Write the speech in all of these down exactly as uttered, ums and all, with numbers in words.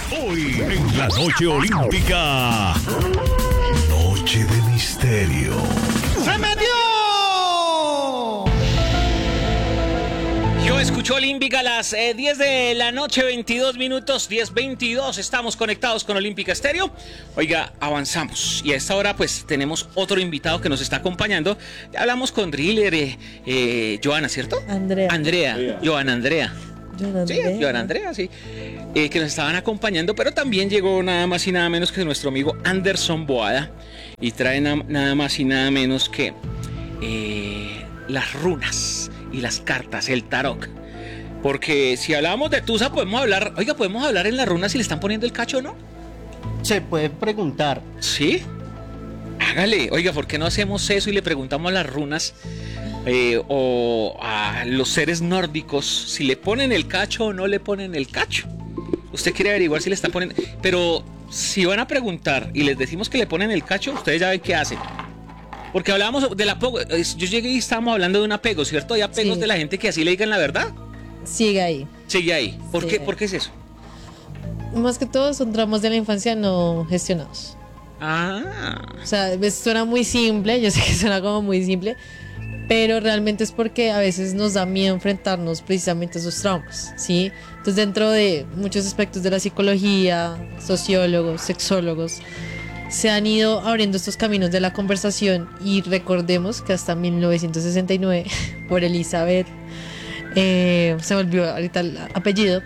Hoy en la noche olímpica, noche de misterio. ¡Se metió! Yo escucho Olímpica a las eh, diez de la noche, veintidós minutos, diez veintidós. Estamos conectados con Olímpica Estéreo. Oiga, avanzamos. Y a esta hora, pues, tenemos otro invitado que nos está acompañando. Ya hablamos con Driller, eh, eh, Joana, ¿cierto? Andrea. Andrea, Sí. Joana Andrea. Joana Sí, Andrea. Joana Andrea, sí. Eh, que nos estaban acompañando, pero también llegó nada más y nada menos que nuestro amigo Anderson Boada. Y trae na- nada más y nada menos que eh, las runas y las cartas, el tarot. Porque si hablamos de Tusa, podemos hablar, oiga, podemos hablar en las runas si le están poniendo el cacho o no. Se puede preguntar. ¿Sí? Hágale, oiga, ¿por qué no hacemos eso y le preguntamos a las runas eh, o a los seres nórdicos si le ponen el cacho o no le ponen el cacho? Usted quiere averiguar si le están poniendo, pero si van a preguntar y les decimos que le ponen el cacho, ustedes ya ven qué hacen. Porque hablábamos del apego, yo llegué y estábamos hablando de un apego, ¿cierto? Hay apegos Sí. de la gente que así le digan la verdad. Sigue ahí. Sigue ahí. ¿Por Sigue qué? ahí. ¿Por qué es eso? Más que todo son traumas de la infancia no gestionados. Ah, O sea, ves, suena muy simple, yo sé que suena como muy simple, pero realmente es porque a veces nos da miedo enfrentarnos precisamente a esos traumas, ¿sí? Entonces, dentro de muchos aspectos de la psicología, sociólogos, sexólogos, se han ido abriendo estos caminos de la conversación y recordemos que hasta mil novecientos sesenta y nueve, por Elizabeth, eh, se volvió ahorita el apellido,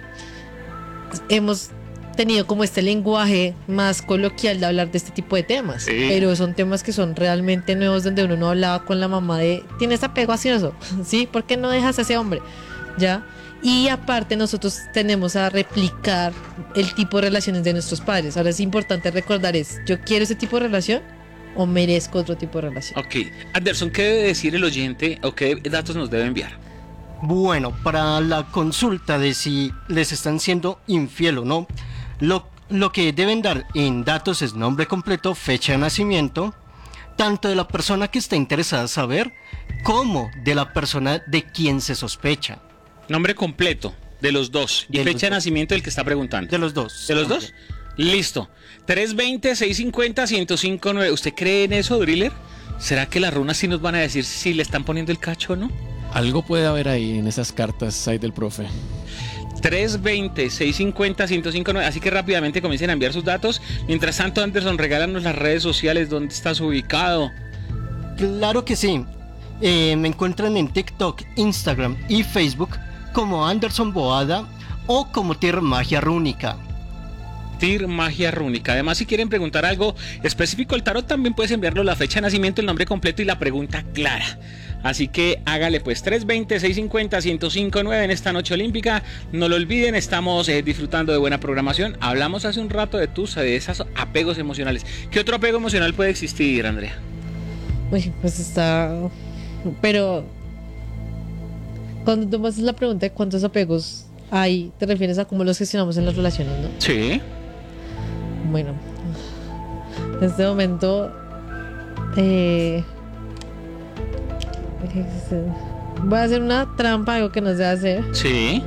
hemos tenido como este lenguaje más coloquial de hablar de este tipo de temas, Sí. pero son temas que son realmente nuevos donde uno no hablaba con la mamá de ¿tienes apego ansioso? ¿Sí? ¿Por qué no dejas a ese hombre? ¿Ya? Y aparte nosotros tenemos a replicar el tipo de relaciones de nuestros padres. Ahora es importante recordar es, ¿yo quiero ese tipo de relación o merezco otro tipo de relación? ok. Anderson, ¿qué debe decir el oyente o qué datos nos debe enviar? Bueno, para la consulta de si les están siendo infiel o no, lo, lo que deben dar en datos es nombre completo, fecha de nacimiento, tanto de la persona que está interesada en saber, como de la persona de quien se sospecha. Nombre completo de los dos y De los fecha de dos. nacimiento del que está preguntando. De los dos. ¿De los dos? Listo. tres veinte, seiscientos cincuenta, ciento cinco nueve. ¿Usted cree en eso, Driller? ¿Será que las runas sí nos van a decir si le están poniendo el cacho o no? Algo puede haber ahí en esas cartas ahí del profe. tres veinte, seiscientos cincuenta, ciento cinco nueve. Así que rápidamente comiencen a enviar sus datos. Mientras tanto, Anderson, regálanos las redes sociales. ¿Dónde estás ubicado? Claro que sí. Eh, me encuentran en TikTok, Instagram y Facebook como Anderson Boada o como Tierra Magia Rúnica. Tir Magia Rúnica. Además, si quieren preguntar algo específico al tarot, también puedes enviarlo la fecha de nacimiento, el nombre completo y la pregunta clara. Así que hágale pues tres veinte, seiscientos cincuenta, ciento cinco nueve en esta noche olímpica. No lo olviden, estamos eh, disfrutando de buena programación. Hablamos hace un rato de tus, de esos apegos emocionales. ¿Qué otro apego emocional puede existir, Andrea? Uy, pues está... Pero cuando tú me haces la pregunta de cuántos apegos hay, te refieres a cómo los gestionamos en las relaciones, ¿no? Sí. Bueno, en este momento eh, voy a hacer una trampa, algo que no sé hacer Sí.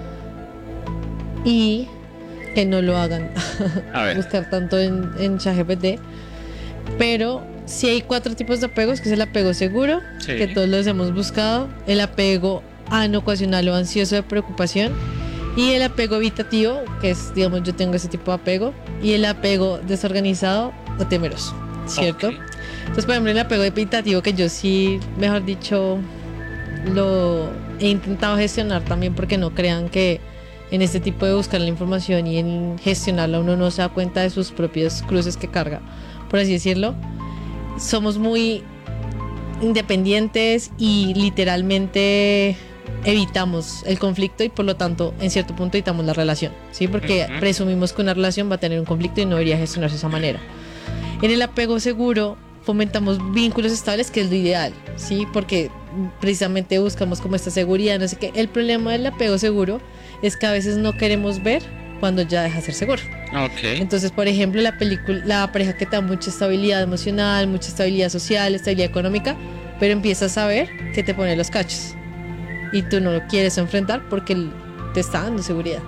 y que no lo hagan. A ver. Buscar tanto en, en ChatGPT, pero sí hay cuatro tipos de apegos, que es el apego seguro, Sí. que todos los hemos buscado, el apego anocasional o ansioso de preocupación, y el apego evitativo, que es, digamos, yo tengo ese tipo de apego, y el apego desorganizado o temeroso, ¿cierto? Ok. Entonces, por ejemplo, el apego evitativo, que yo sí, mejor dicho, lo he intentado gestionar también, porque no crean que en este tipo de buscar la información y en gestionarla uno no se da cuenta de sus propios cruces que carga, por así decirlo. Somos muy independientes y literalmente evitamos el conflicto y por lo tanto en cierto punto evitamos la relación, ¿sí? Porque Ujú. presumimos que una relación va a tener un conflicto y no debería gestionarse de esa manera. En el apego seguro fomentamos vínculos estables, que es lo ideal, ¿sí? Porque precisamente buscamos como esta seguridad, no sé qué. El problema del apego seguro es que a veces no queremos ver cuando ya deja de ser seguro. Ok. Entonces, por ejemplo, la película, la pareja que te da mucha estabilidad emocional, mucha estabilidad social, estabilidad económica, pero empiezas a ver que te pone los cachos y tú no lo quieres enfrentar porque te está dando seguridad,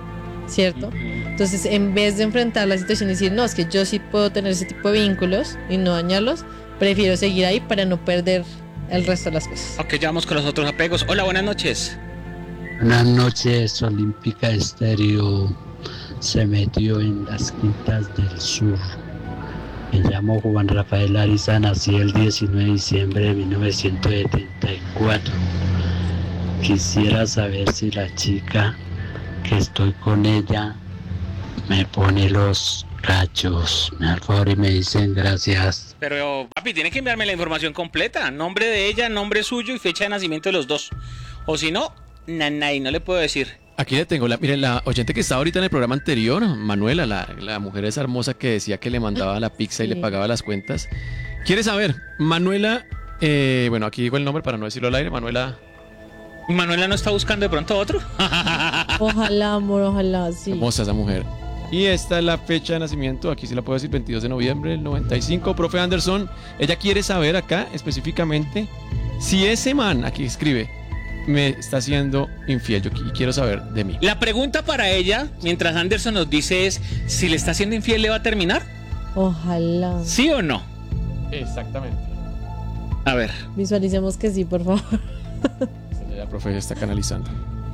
¿cierto? Entonces, en vez de enfrentar la situación y decir, no, es que yo sí puedo tener ese tipo de vínculos y no dañarlos, prefiero seguir ahí para no perder el resto de las cosas. Ok, ya vamos con los otros apegos. Hola, buenas noches. Buenas noches, Olímpica Estéreo se metió en las quintas del sur. Me llamo Juan Rafael Ariza, nací el diecinueve de diciembre de mil novecientos setenta y cuatro. Quisiera saber si la chica que estoy con ella me pone los cachos. Me da el favor y me dicen gracias. Pero, papi, tiene que enviarme la información completa. Nombre de ella, nombre suyo y fecha de nacimiento de los dos. O si no, nanay, no le puedo decir. Aquí le tengo, la, mire, la oyente que estaba ahorita en el programa anterior, Manuela, la, la mujer esa hermosa que decía que le mandaba la pizza y Sí. le pagaba las cuentas. ¿Quiere saber? Manuela, eh, bueno, aquí digo el nombre para no decirlo al aire, Manuela. ¿Manuela no está buscando de pronto otro? Ojalá, amor, ojalá, sí. Hermosa esa mujer. Y esta es la fecha de nacimiento, aquí sí la puedo decir, veintidós de noviembre del noventa y cinco. Profe Anderson, ella quiere saber acá específicamente si ese man, aquí escribe, me está siendo infiel. Yo qui- quiero saber de mí. La pregunta para ella, mientras Anderson nos dice es, si le está haciendo infiel, ¿le va a terminar? Ojalá. ¿Sí o no? Exactamente. A ver. Visualicemos que sí, por favor. La profe está canalizando.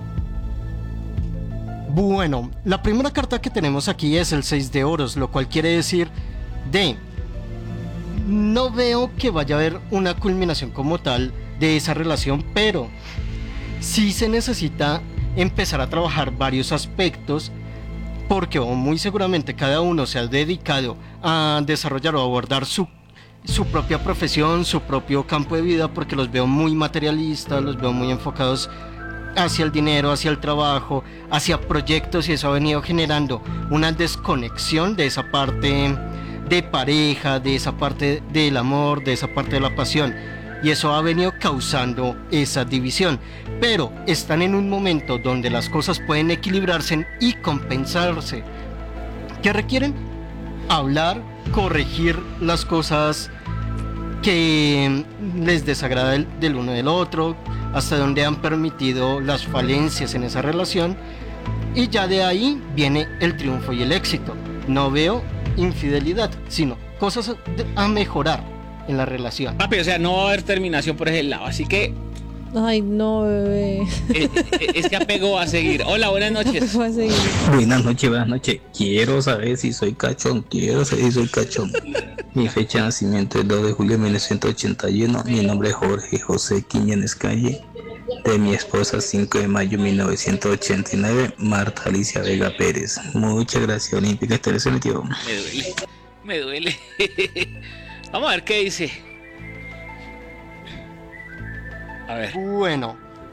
Bueno, la primera carta que tenemos aquí es el seis de oros, lo cual quiere decir de no veo que vaya a haber una culminación como tal de esa relación, pero sí se necesita empezar a trabajar varios aspectos, porque o muy seguramente cada uno se ha dedicado a desarrollar o abordar su, su propia profesión, su propio campo de vida, porque los veo muy materialistas, los veo muy enfocados hacia el dinero, hacia el trabajo, hacia proyectos, y eso ha venido generando una desconexión de esa parte de pareja, de esa parte del amor, de esa parte de la pasión, y eso ha venido causando esa división. Pero están en un momento donde las cosas pueden equilibrarse y compensarse. ¿Qué requieren? Hablar, corregir las cosas que les desagrada del, del uno del otro, hasta donde han permitido las falencias en esa relación, y ya de ahí viene el triunfo y el éxito. No veo infidelidad, sino cosas a, a mejorar en la relación. Papi, o sea, no va a haber terminación por ese lado, así que Ay, no, bebé. eh, eh, este apego va a seguir. Hola, buenas noches. Fue a seguir. Buenas noches, buenas noches. Quiero saber si soy cachón. Quiero saber si soy cachón. Mi fecha de nacimiento es dos de julio de mil novecientos ochenta y uno. Mi nombre es Jorge José Quiñones Calle. De mi esposa, cinco de mayo de mil novecientos ochenta y nueve. Marta Alicia Vega Pérez. Muchas gracias, Olímpica Estéreo se metió. Me duele, me duele. Vamos a ver qué dice. A ver. Bueno,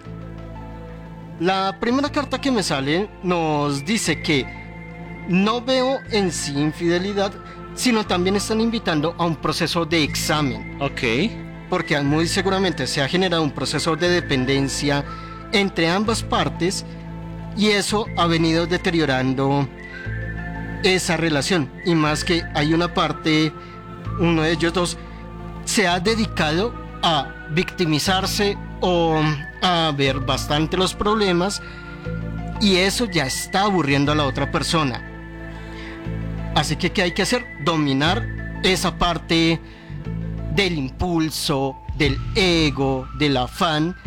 la primera carta que me sale nos dice que no veo en sí infidelidad, sino también están invitando a un proceso de examen, Ok. porque muy seguramente se ha generado un proceso de dependencia entre ambas partes, y eso ha venido deteriorando esa relación. Y más que hay una parte, uno de ellos dos se ha dedicado a victimizarse o a ver bastante los problemas, y eso ya está aburriendo a la otra persona. Así que ¿qué hay que hacer? Dominar esa parte del impulso, del ego, del afán,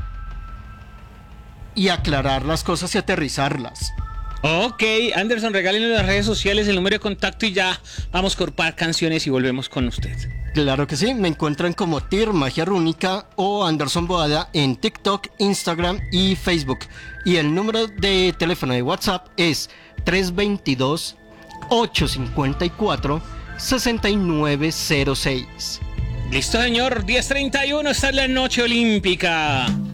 y aclarar las cosas y aterrizarlas. Ok, Anderson, regálenos las redes sociales, el número de contacto y ya vamos a corpar canciones y volvemos con usted. Claro que sí, me encuentran como Tir Magia Rúnica o Anderson Boada en TikTok, Instagram y Facebook. Y el número de teléfono de WhatsApp es tres dos dos, ocho cinco cuatro, seis nueve cero seis. Listo, señor, diez treinta y uno, esta es la noche olímpica.